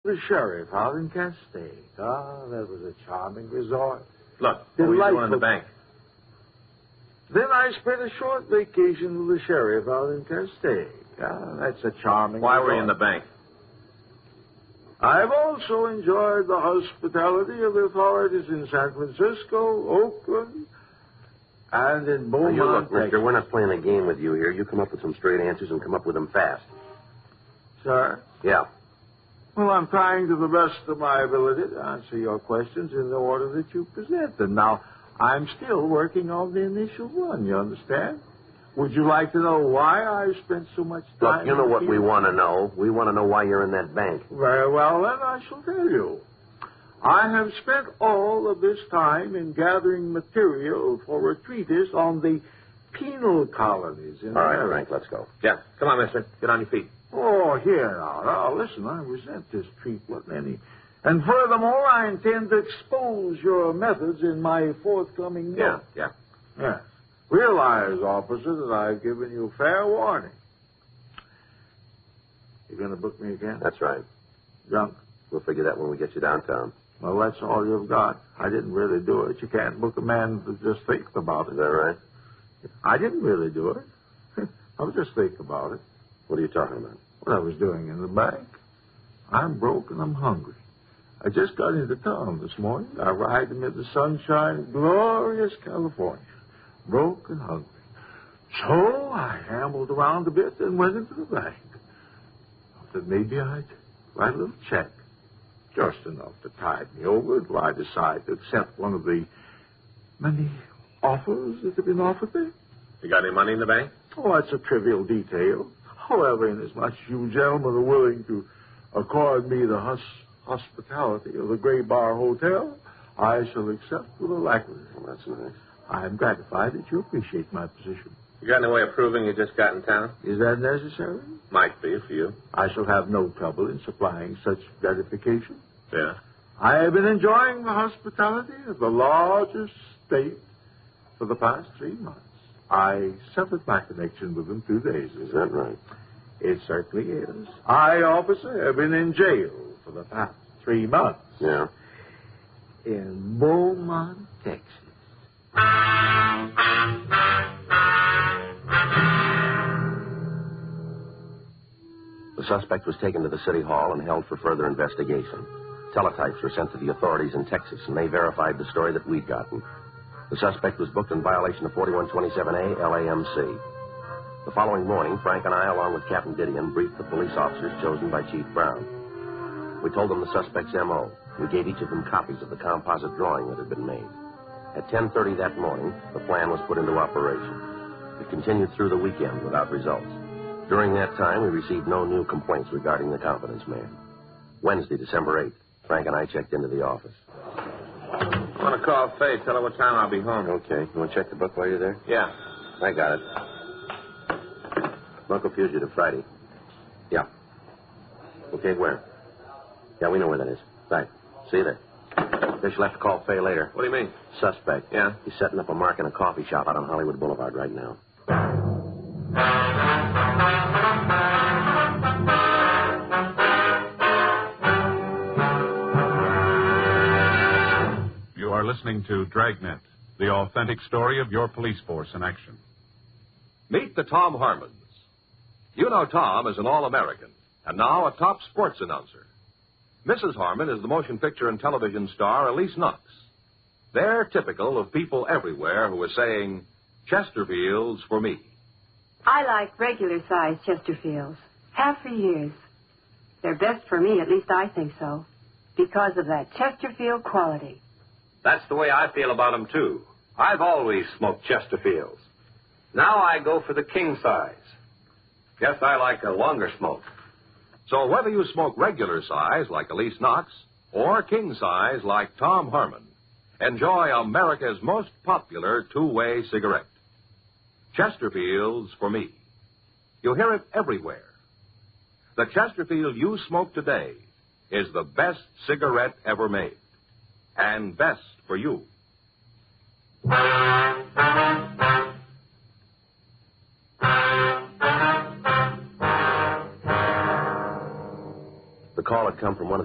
the sheriff out in Castaic. Ah, that was a charming resort. Look, what were you doing in the bank? Then I spent a short vacation with the sheriff out in Castaic. Ah, that's a charming Why resort. were you in the bank? I've also enjoyed the hospitality of the authorities in San Francisco, Oakland, and in Beaumont, Now, you look, mister, Texas. we're not playing a game with you here. You come up with some straight answers and come up with them fast. Sir? Yeah. Well, I'm trying to the best of my ability to answer your questions in the order that you present them. Now, I'm still working on the initial one, you understand? Would you like to know why I spent so much time... Look, you know what we want to know. We want to know why you're in that bank. Very well, then I shall tell you. I have spent all of this time in gathering material for a treatise on the penal colonies in All right, America. Frank, let's go. Yeah. Come on, mister. Get on your feet. Oh, here now. Now, listen, I resent this treatment any. And furthermore, I intend to expose your methods in my forthcoming note. Yeah. Yes. Realize, officer, that I've given you fair warning. You going to book me again? That's right. Drunk? We'll figure that when we get you downtown. Well, that's all you've got. I didn't really do it. You can't book a man that just thinks about it. Is that right? I didn't really do it. I was just thinking about it. What are you talking about? What I was doing in the bank. I'm broke and I'm hungry. I just got into town this morning. I arrived amid the sunshine of glorious California. Broke and hungry. So I ambled around a bit and went into the bank. I thought maybe I'd write a little check. Just enough to tide me over till I decide to accept one of the many offers that have been offered me. You got any money in the bank? Oh, that's a trivial detail. However, inasmuch as you gentlemen are willing to accord me the hospitality of the Gray Bar Hotel, I shall accept with alacrity. Well, that's nice. I am gratified that you appreciate my position. You got any way of proving you just got in town? Is that necessary? Might be for you. I shall have no trouble in supplying such gratification. Yeah. I have been enjoying the hospitality of the largest state for the past 3 months. I severed my connection with them 2 days ago. Is that right? It certainly is. I, officer, have been in jail for the past 3 months. Yeah. In Beaumont, Texas. The suspect was taken to the city hall and held for further investigation. Teletypes were sent to the authorities in Texas, and they verified the story that we'd gotten. The suspect was booked in violation of 4127A LAMC. The following morning, Frank and I, along with Captain Didion, briefed the police officers chosen by Chief Brown. We told them the suspect's M.O. We gave each of them copies of the composite drawing that had been made. At 10:30 that morning, the plan was put into operation. It continued through the weekend without results. During that time, we received no new complaints regarding the confidence man. Wednesday, December 8th, Frank and I checked into the office. I want to call Faye. Tell her what time I'll be home. Okay. You want to check the book while you're there? Yeah. I got it. Bunko Fugitive, Friday. Yeah. Okay, where? Yeah, we know where that is. Right. See you there. Guess you'll have to call Faye later. What do you mean? Suspect. Yeah? He's setting up a mark in a coffee shop out on Hollywood Boulevard right now. You are listening to Dragnet, the authentic story of your police force in action. Meet the Tom Harmons. You know Tom is an All-American, and now a top sports announcer. Mrs. Harmon is the motion picture and television star Elise Knox. They're typical of people everywhere who are saying, Chesterfields for me. I like regular-sized Chesterfields. Have for years. They're best for me, at least I think so, because of that Chesterfield quality. That's the way I feel about them, too. I've always smoked Chesterfields. Now I go for the king size. Guess I like a longer smoke. So whether you smoke regular size like Elise Knox or king size like Tom Harmon, enjoy America's most popular two-way cigarette. Chesterfields for me. You hear it everywhere. The Chesterfield you smoke today is the best cigarette ever made. And best for you. The call had come from one of